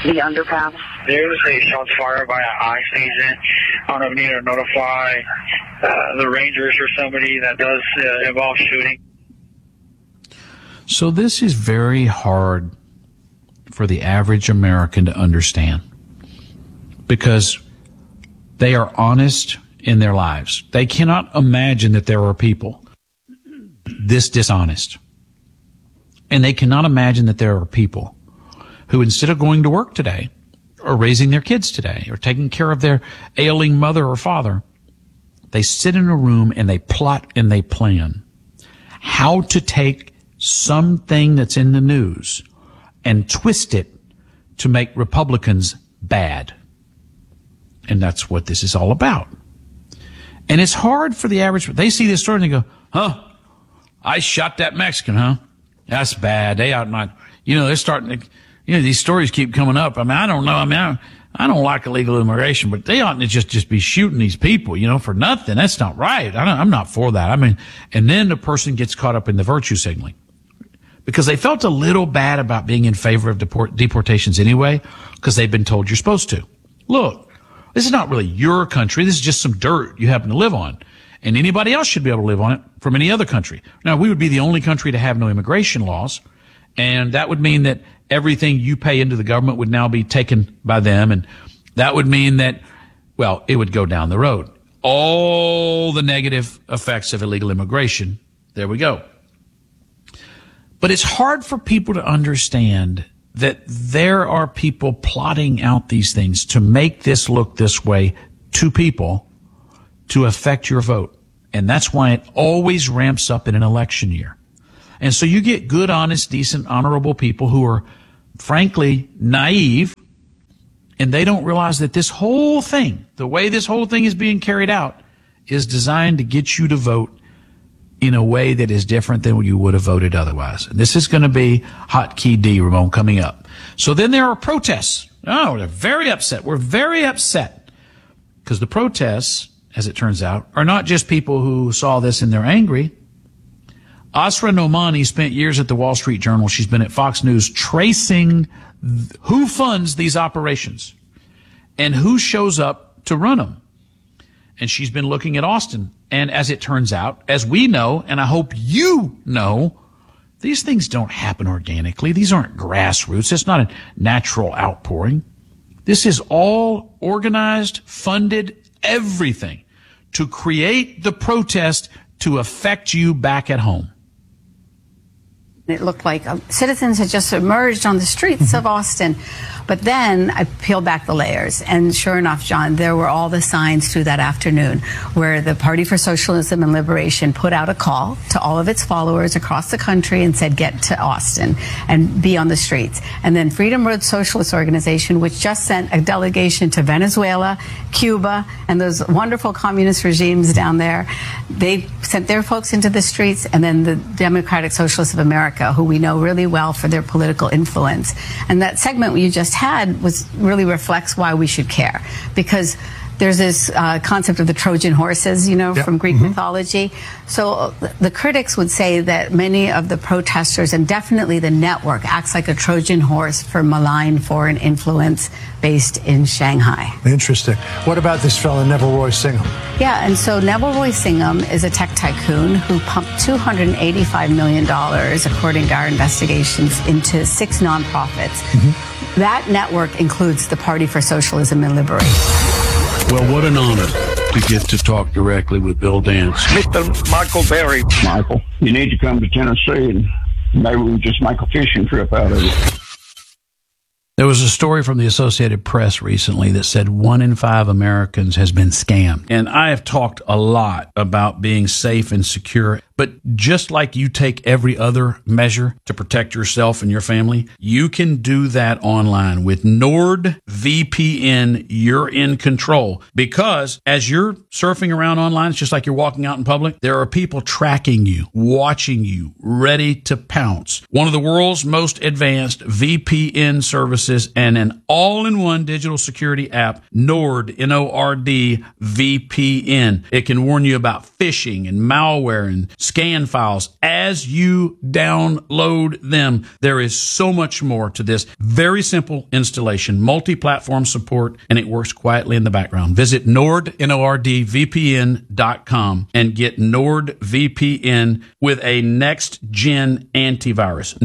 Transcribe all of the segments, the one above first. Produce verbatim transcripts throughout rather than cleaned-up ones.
the underpass. There was a shots fired by an ICE agent. I don't know if we need to notify uh, the Rangers or somebody that does uh, involve shooting. So this is very hard for the average American to understand because they are honest in their lives. They cannot imagine that there are people this dishonest. And they cannot imagine that there are people who, instead of going to work today, or raising their kids today, or taking care of their ailing mother or father, they sit in a room and they plot and they plan how to take something that's in the news and twist it to make Republicans bad. And that's what this is all about. And it's hard for the average, they see this story and they go, huh, I shot that Mexican, huh? That's bad. They ought not, you know, they're starting to, you know, these stories keep coming up. I mean, I don't know. I mean, I, I don't like illegal immigration, but they oughtn't to just, just be shooting these people, you know, for nothing. That's not right. I don't, I'm not for that. I mean, and then the person gets caught up in the virtue signaling because they felt a little bad about being in favor of deport, deportations anyway, because they've been told you're supposed to. Look, this is not really your country. This is just some dirt you happen to live on. And anybody else should be able to live on it from any other country. Now, we would be the only country to have no immigration laws, and that would mean that everything you pay into the government would now be taken by them, and that would mean that, well, it would go down the road. All the negative effects of illegal immigration, there we go. But it's hard for people to understand that there are people plotting out these things to make this look this way to people to affect your vote. And that's why it always ramps up in an election year. And so you get good, honest, decent, honorable people who are frankly naive, and they don't realize that this whole thing, the way this whole thing is being carried out, is designed to get you to vote in a way that is different than you would have voted otherwise. And this is going to be hotkey D, Ramon, coming up. So then there are protests. Oh, they're very upset. We're very upset because the protests, as it turns out, are not just people who saw this and they're angry. Asra Nomani spent years at the Wall Street Journal. She's been at Fox News tracing who funds these operations and who shows up to run them. And she's been looking at Austin. And as it turns out, as we know, and I hope you know, these things don't happen organically. These aren't grassroots. It's not a natural outpouring. This is all organized, funded, everything to create the protest to affect you back at home. It looked like citizens had just emerged on the streets of Austin. But then I peeled back the layers, and sure enough, John, there were all the signs through that afternoon where the Party for Socialism and Liberation put out a call to all of its followers across the country and said, get to Austin and be on the streets. And then Freedom Road Socialist Organization, which just sent a delegation to Venezuela, Cuba, and those wonderful communist regimes down there, they sent their folks into the streets, and then the Democratic Socialists of America, who we know really well for their political influence. And that segment you just had was really reflects why we should care, because there's this uh, concept of the Trojan horses, you know, yep. from Greek mm-hmm. mythology. So uh, the critics would say that many of the protesters, and definitely the network, acts like a Trojan horse for malign foreign influence based in Shanghai. Interesting. What about this fellow, Neville Roy Singham? Yeah, and so Neville Roy Singham is a tech tycoon who pumped two hundred eighty-five million dollars, according to our investigations, into six nonprofits. Mm-hmm. That network includes the Party for Socialism and Liberation. Well, what an honor to get to talk directly with Bill Dance. Mister Michael Berry. Michael, you need to come to Tennessee, and maybe we can just make a fishing trip out of it. There was a story from the Associated Press recently that said one in five Americans has been scammed. And I have talked a lot about being safe and secure. But just like you take every other measure to protect yourself and your family, you can do that online with NordVPN. You're in control, because as you're surfing around online, it's just like you're walking out in public. There are people tracking you, watching you, ready to pounce. One of the world's most advanced V P N services and an all-in-one digital security app, Nord, N O R D V P N. It can warn you about phishing and malware and scan files as you download them. There is so much more to this. Very simple installation, multi-platform support, and it works quietly in the background. Visit Nord, N O R D V P N dot com and get NordVPN with a next-gen antivirus.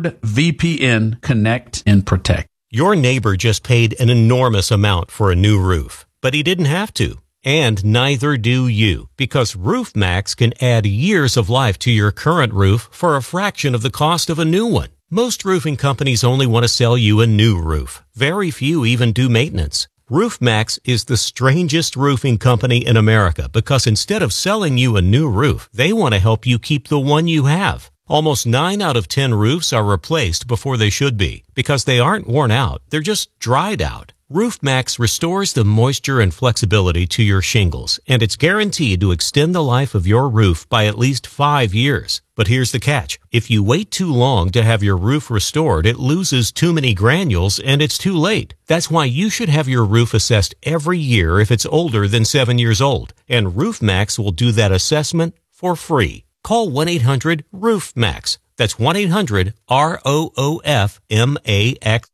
NordVPN, connect and protect. Your neighbor just paid an enormous amount for a new roof, but he didn't have to. And neither do you, because RoofMax can add years of life to your current roof for a fraction of the cost of a new one. Most roofing companies only want to sell you a new roof. Very few even do maintenance. RoofMax is the strangest roofing company in America because instead of selling you a new roof, they want to help you keep the one you have. Almost nine out of ten roofs are replaced before they should be because they aren't worn out. They're just dried out. RoofMax restores the moisture and flexibility to your shingles, and it's guaranteed to extend the life of your roof by at least five years. But here's the catch. If you wait too long to have your roof restored, it loses too many granules and it's too late. That's why you should have your roof assessed every year if it's older than seven years old, and RoofMax will do that assessment for free. Call one eight hundred roof max. That's one eight hundred R O O F M A X.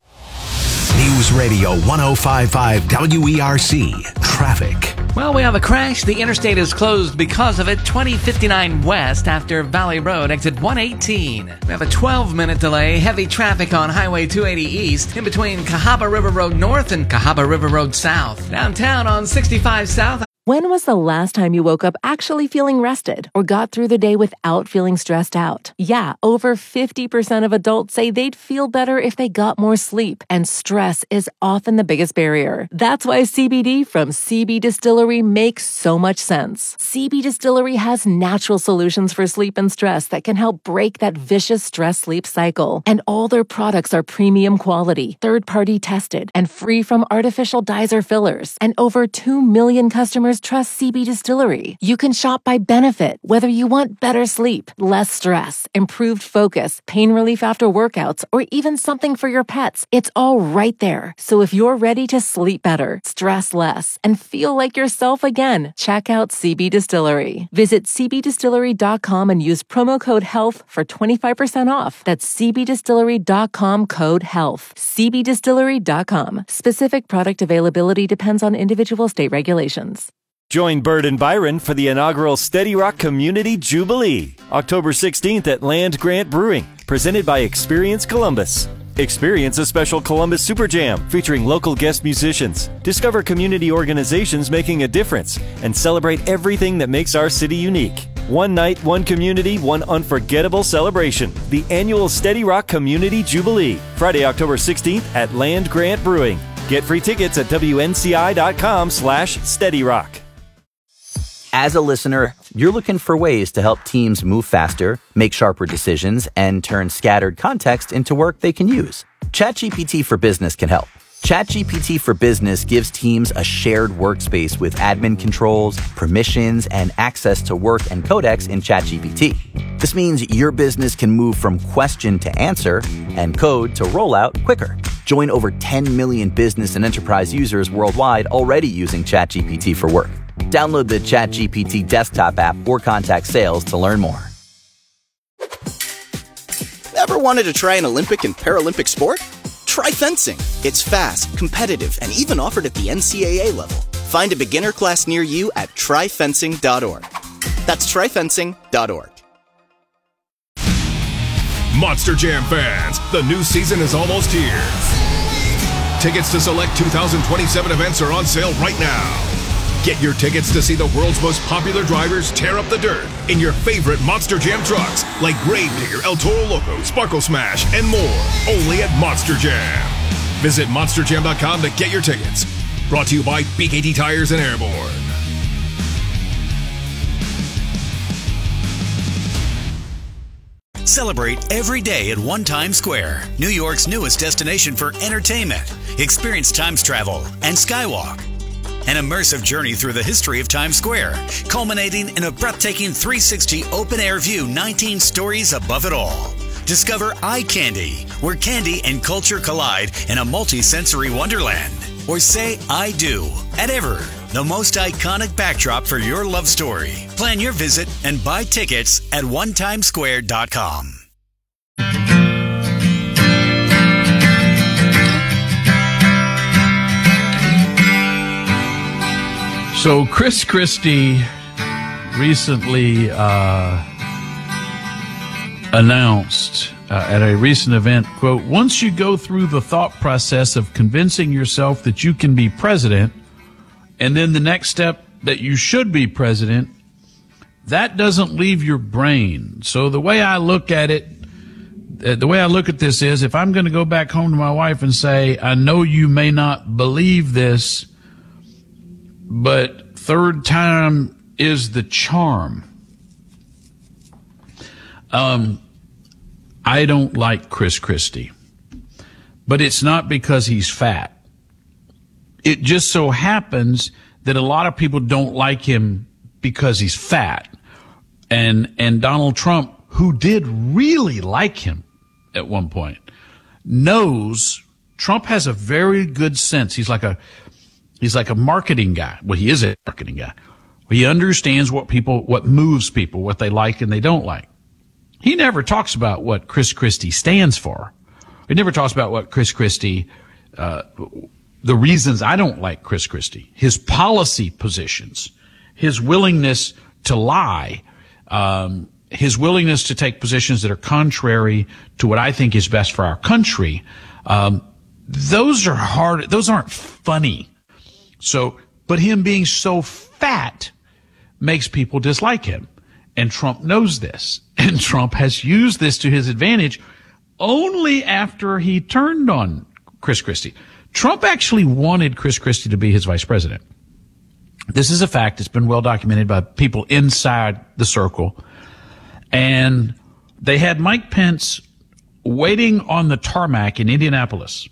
News Radio one oh five point five W E R C. Traffic. Well, we have a crash. The interstate is closed because of it. twenty fifty-nine west after Valley Road, exit one eighteen. We have a twelve-minute delay. Heavy traffic on Highway two eighty east in between Cahaba River Road North and Cahaba River Road South. Downtown on sixty-five South. When was the last time you woke up actually feeling rested or got through the day without feeling stressed out? Yeah, over fifty percent of adults say they'd feel better if they got more sleep, and stress is often the biggest barrier. That's why C B D from C B Distillery makes so much sense. C B Distillery has natural solutions for sleep and stress that can help break that vicious stress-sleep cycle. And all their products are premium quality, third-party tested, and free from artificial dyes or fillers. And over two million customers trust C B Distillery. You can shop by benefit, whether you want better sleep, less stress, improved focus, pain relief after workouts, or even something for your pets. It's all right there. So if you're ready to sleep better, stress less, and feel like yourself again, check out C B Distillery. Visit C B distillery dot com and use promo code HEALTH for twenty-five percent off. That's C B distillery dot com code HEALTH. C B distillery dot com. Specific product availability depends on individual state regulations. Join Bird and Byron for the inaugural Steady Rock Community Jubilee, October sixteenth at Land Grant Brewing, presented by Experience Columbus. Experience a special Columbus Super Jam featuring local guest musicians. Discover community organizations making a difference and celebrate everything that makes our city unique. One night, one community, one unforgettable celebration. The annual Steady Rock Community Jubilee, Friday, October sixteenth at Land Grant Brewing. Get free tickets at W N C I dot com slash Steady Rock. As a listener, you're looking for ways to help teams move faster, make sharper decisions, and turn scattered context into work they can use. ChatGPT for Business can help. ChatGPT for Business gives teams a shared workspace with admin controls, permissions, and access to work and codecs in ChatGPT. This means your business can move from question to answer and code to rollout quicker. Join over ten million business and enterprise users worldwide already using ChatGPT for work. Download the ChatGPT desktop app or contact sales to learn more. Ever wanted to try an Olympic and Paralympic sport? Try fencing. It's fast, competitive, and even offered at the N C A A level. Find a beginner class near you at try fencing dot org. That's try fencing dot org. Monster Jam fans, the new season is almost here. Tickets to select two thousand twenty-seven events are on sale right now. Get your tickets to see the world's most popular drivers tear up the dirt in your favorite Monster Jam trucks like Gravedigger, El Toro Loco, Sparkle Smash, and more. Only at Monster Jam. Visit monster jam dot com to get your tickets. Brought to you by B K T Tires and Airborne. Celebrate every day at One Times Square, New York's newest destination for entertainment. Experience Times Travel and Skywalk. An immersive journey through the history of Times Square, culminating in a breathtaking three sixty open-air view nineteen stories above it all. Discover Eye Candy, where candy and culture collide in a multi-sensory wonderland. or say I do at Ever, the most iconic backdrop for your love story. Plan your visit and buy tickets at one time square dot com. So Chris Christie recently uh, announced uh, at a recent event, quote, once you go through the thought process of convincing yourself that you can be president, and then the next step that you should be president, that doesn't leave your brain. So the way I look at it, uh, the way I look at this is, if I'm going to go back home to my wife and say, I know you may not believe this, but third time is the charm. Um, I don't like Chris Christie, but it's not because he's fat. It just so happens that a lot of people don't like him because he's fat. And, and Donald Trump, who did really like him at one point, knows Trump has a very good sense. He's like a, He's like a marketing guy. Well, he is a marketing guy. He understands what people, what moves people, what they like and they don't like. He never talks about what Chris Christie stands for. He never talks about what Chris Christie, uh, the reasons I don't like Chris Christie, his policy positions, his willingness to lie, um, his willingness to take positions that are contrary to what I think is best for our country. Um, those are hard. Those aren't funny. So, but him being so fat makes people dislike him. And Trump knows this. And Trump has used this to his advantage only after he turned on Chris Christie. Trump actually wanted Chris Christie to be his vice president. This is a fact. It's been well documented by people inside the circle. And they had Mike Pence waiting on the tarmac in Indianapolis.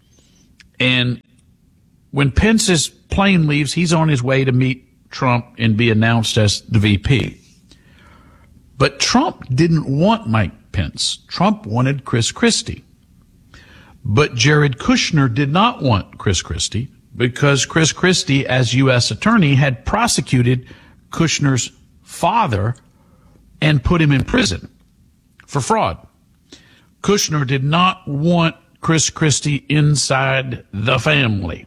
And when Pence's plane leaves, he's on his way to meet Trump and be announced as the V P. But Trump didn't want Mike Pence. Trump wanted Chris Christie. But Jared Kushner did not want Chris Christie because Chris Christie, as U S attorney, had prosecuted Kushner's father and put him in prison for fraud. Kushner did not want Chris Christie inside the family.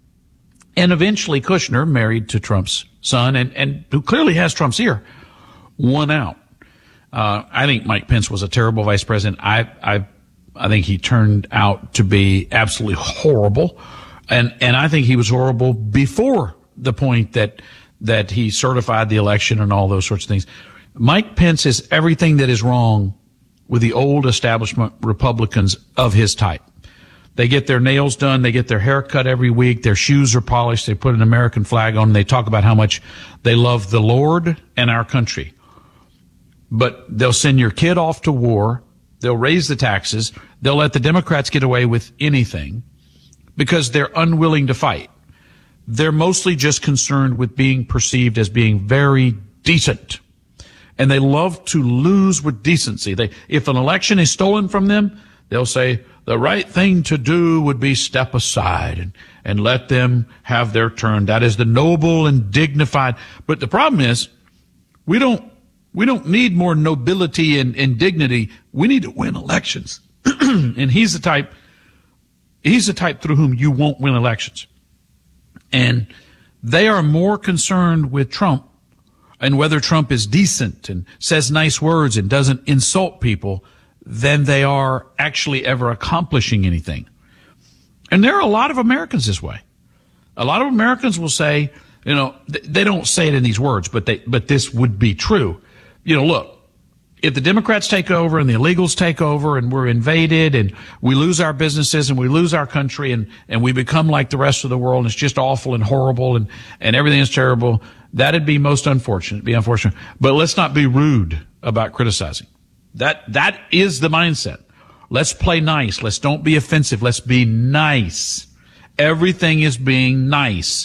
And eventually Kushner, married to Trump's son, and, and who clearly has Trump's ear, won out. Uh, I think Mike Pence was a terrible vice president. I, I, I think he turned out to be absolutely horrible. And, and I think he was horrible before the point that, that he certified the election and all those sorts of things. Mike Pence is everything that is wrong with the old establishment Republicans of his type. They get their nails done. They get their hair cut every week. Their shoes are polished. They put an American flag on. They talk about how much they love the Lord and our country. But they'll send your kid off to war. They'll raise the taxes. They'll let the Democrats get away with anything because they're unwilling to fight. They're mostly just concerned with being perceived as being very decent. And they love to lose with decency. They, if an election is stolen from them, they'll say, the right thing to do would be step aside and, and let them have their turn. That is the noble and dignified. But the problem is, we don't, we don't need more nobility and, and dignity. We need to win elections. And he's the type, he's the type through whom you won't win elections. And they are more concerned with Trump and whether Trump is decent and says nice words and doesn't insult people than they are actually ever accomplishing anything. And there are a lot of Americans this way. A lot of Americans will say, you know, they don't say it in these words, but they, but this would be true. You know, look, if the Democrats take over and the illegals take over and we're invaded and we lose our businesses and we lose our country and, and we become like the rest of the world and it's just awful and horrible and, and everything is terrible, that'd be most unfortunate, be unfortunate. But let's not be rude about criticizing. That, that is the mindset. Let's play nice. Let's don't be offensive. Let's be nice. Everything is being nice.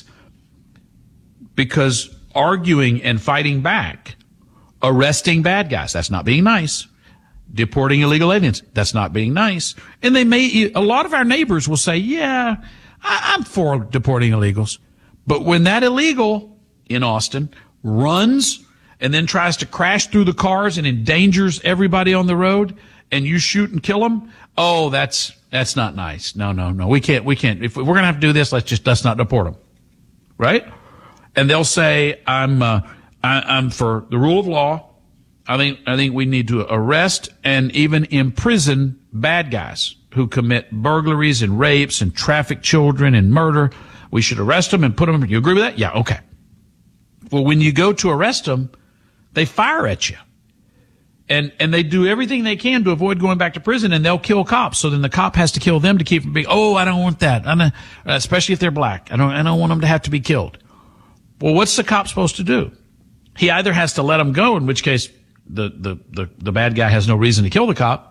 Because arguing and fighting back, arresting bad guys, that's not being nice. Deporting illegal aliens, that's not being nice. And they may, a lot of our neighbors will say, yeah, I, I'm for deporting illegals. But when that illegal in Austin runs and then tries to crash through the cars and endangers everybody on the road, and you shoot and kill them, oh, that's that's not nice. No, no, no. We can't. We can't. If we're going to have to do this, let's just let's not deport them, right? And they'll say, "I'm uh, I, I'm for the rule of law. I think I think we need to arrest and even imprison bad guys who commit burglaries and rapes and traffic children and murder. We should arrest them and put them." You agree with that? Yeah. Okay. Well, when you go to arrest them, they fire at you. And, and they do everything they can to avoid going back to prison, and they'll kill cops. So then the cop has to kill them to keep from being, oh, I don't want that. I'm not, especially if they're black. I don't, I don't want them to have to be killed. Well, what's the cop supposed to do? He either has to let them go, in which case the, the, the, the bad guy has no reason to kill the cop,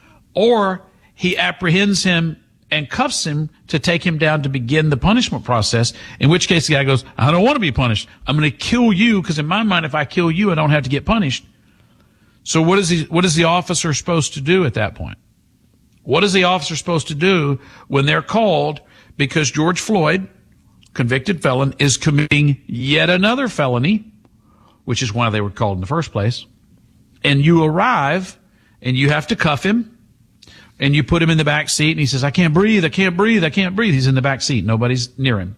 or he apprehends him and cuffs him to take him down to begin the punishment process, in which case the guy goes, I don't want to be punished. I'm going to kill you, because in my mind, if I kill you, I don't have to get punished. So what is he, what is the officer supposed to do at that point? What is the officer supposed to do when they're called because George Floyd, convicted felon, is committing yet another felony, which is why they were called in the first place, and you arrive and you have to cuff him and you put him in the back seat and he says, I can't breathe, I can't breathe, I can't breathe. He's in the back seat. Nobody's near him.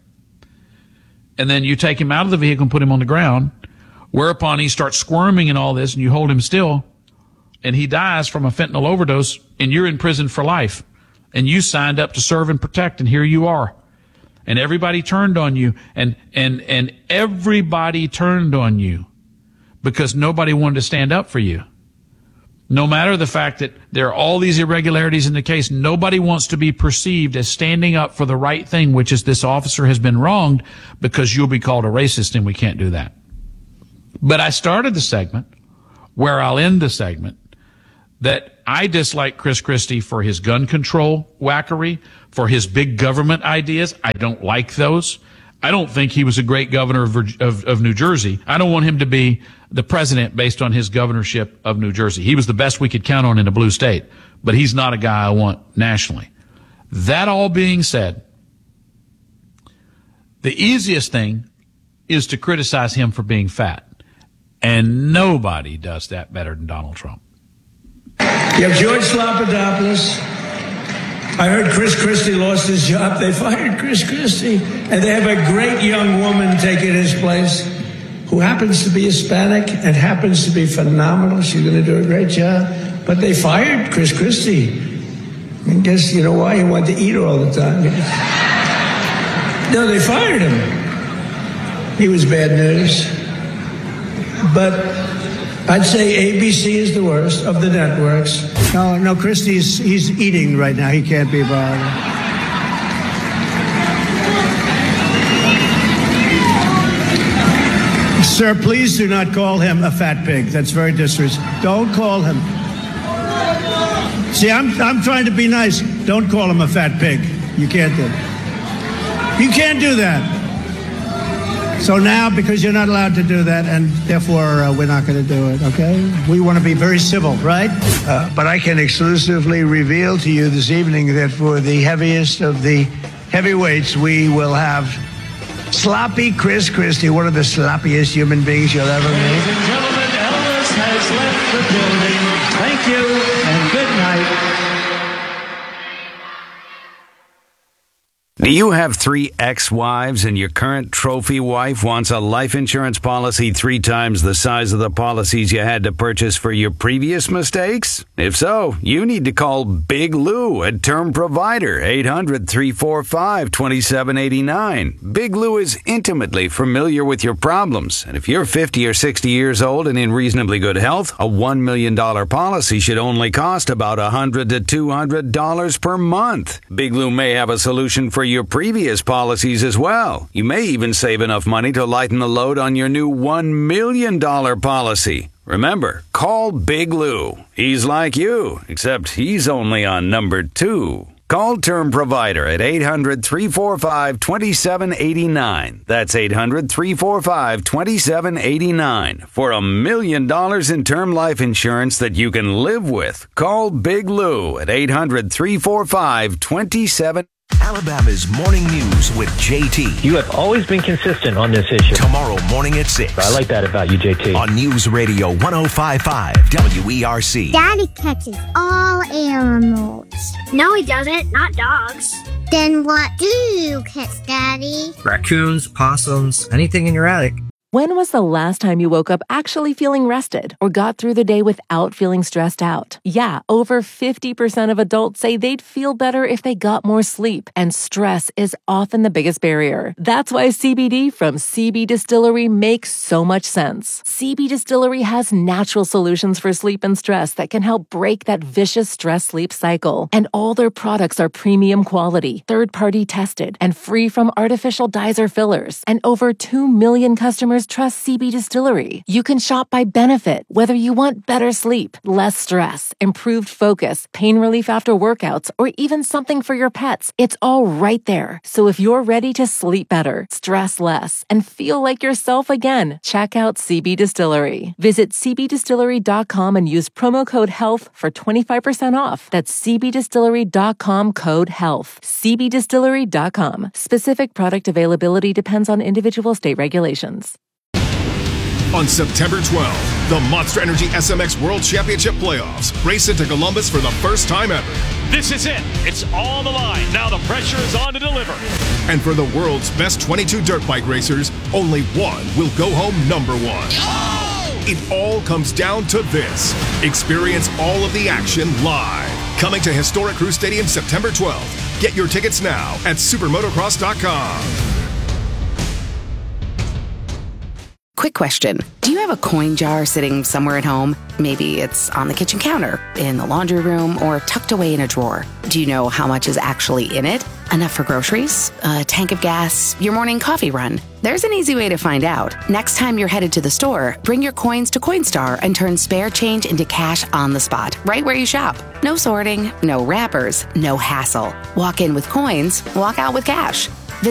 And then you take him out of the vehicle and put him on the ground, whereupon he starts squirming and all this, and you hold him still, and he dies from a fentanyl overdose, and you're in prison for life. And you signed up to serve and protect, and here you are. And everybody turned on you, and, and, and everybody turned on you because nobody wanted to stand up for you. No matter the fact that there are all these irregularities in the case, nobody wants to be perceived as standing up for the right thing, which is this officer has been wronged, because you'll be called a racist, and we can't do that. But I started the segment where I'll end the segment that I dislike Chris Christie for his gun control wackery, for his big government ideas. I don't like those. I don't think he was a great governor of, of, of New Jersey. I don't want him to be the president based on his governorship of New Jersey. He was the best we could count on in a blue state, but he's not a guy I want nationally. That all being said, the easiest thing is to criticize him for being fat. And nobody does that better than Donald Trump. You have George Papadopoulos. I heard Chris Christie lost his job. They fired Chris Christie. And they have a great young woman taking his place who happens to be Hispanic and happens to be phenomenal. She's going to do a great job. But they fired Chris Christie. I guess you know why? He wanted to eat all the time. No, they fired him. He was bad news. But I'd say A B C is the worst of the networks. No, no, Christie's, he's eating right now. He can't be bothered. Sir, please do not call him a fat pig. That's very disrespectful. Don't call him. See, I'm, I'm trying to be nice. Don't call him a fat pig. You can't do it. You can't do that. So now, because you're not allowed to do that, and therefore uh, we're not going to do it, okay? We want to be very civil, right? Uh, but I can exclusively reveal to you this evening that for the heaviest of the heavyweights, we will have sloppy Chris Christie, one of the sloppiest human beings you'll ever meet. Ladies and gentlemen, Elvis has left the building. Thank you, and good night. Do you have three ex-wives and your current trophy wife wants a life insurance policy three times the size of the policies you had to purchase for your previous mistakes? If so, you need to call Big Lou at Term Provider, eight hundred, three four five, two seven eight nine. Big Lou is intimately familiar with your problems, and if you're fifty or sixty years old and in reasonably good health, a one million dollars policy should only cost about one hundred to two hundred dollars per month. Big Lou may have a solution for your previous policies as well. You may even save enough money to lighten the load on your new one million dollars policy. Remember, call Big Lou. He's like you, except he's only on number two. Call Term Provider at eight hundred, three four five, two seven eight nine. That's eight hundred, three four five, two seven eight nine. For a million dollars in term life insurance that you can live with. Call Big Lou at eight hundred, three four five, two seven eight nine. Alabama's Morning News with J T. You have always been consistent on this issue. Tomorrow morning at six. I like that about you, J T. On News Radio one oh five point five W E R C. Daddy catches all animals. No, he doesn't. Not dogs. Then what do you catch, Daddy? Raccoons, possums, anything in your attic. When was the last time you woke up actually feeling rested or got through the day without feeling stressed out? Yeah, over fifty percent of adults say they'd feel better if they got more sleep, and stress is often the biggest barrier. That's why C B D from C B Distillery makes so much sense. C B Distillery has natural solutions for sleep and stress that can help break that vicious stress-sleep cycle. And all their products are premium quality, third-party tested, and free from artificial dyes or fillers. And over two million customers trust C B Distillery. You can shop by benefit, whether you want better sleep, less stress, improved focus, pain relief after workouts, or even something for your pets. It's all right there. So if you're ready to sleep better, stress less, and feel like yourself again, check out C B Distillery. Visit c b distillery dot com and use promo code HEALTH for twenty-five percent off. That's c b distillery dot com code HEALTH. c b distillery dot com. Specific product availability depends on individual state regulations. On September twelfth, the Monster Energy S M X World Championship Playoffs race into Columbus for the first time ever. This is it. It's on the line. Now the pressure is on to deliver. And for the world's best twenty-two dirt bike racers, only one will go home number one. Oh! It all comes down to this. Experience all of the action live. Coming to historic Crew Stadium September twelfth. Get your tickets now at supermotocross dot com. Quick question. Do you have a coin jar sitting somewhere at home? Maybe it's on the kitchen counter, in the laundry room, or tucked away in a drawer. Do you know how much is actually in it? Enough for groceries? A tank of gas? Your morning coffee run? There's an easy way to find out. Next time you're headed to the store, bring your coins to Coinstar and turn spare change into cash on the spot, right where you shop. No sorting, no wrappers, no hassle. Walk in with coins, walk out with cash.